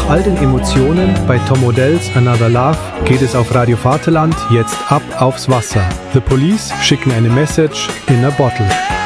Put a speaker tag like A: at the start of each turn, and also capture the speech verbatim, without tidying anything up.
A: all den Emotionen bei Tom Odells Another Love geht es auf Radio Vaterland jetzt ab aufs Wasser. The Police schicken eine Message in a Bottle.